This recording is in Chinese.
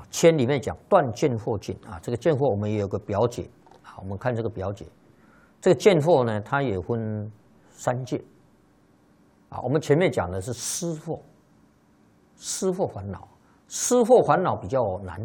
签里面讲断见惑境啊，这个见惑我们也有个表解啊，我们看这个表解，这个见惑呢，它也分3界啊。我们前面讲的是思惑，思惑烦恼，思惑烦恼比较难